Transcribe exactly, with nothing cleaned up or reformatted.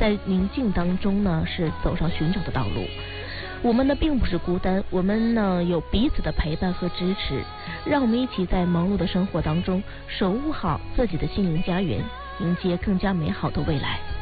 在宁静当中呢是走上寻找的道路。我们呢并不是孤单，我们呢有彼此的陪伴和支持，让我们一起在忙碌的生活当中守护好自己的心灵家园，迎接更加美好的未来。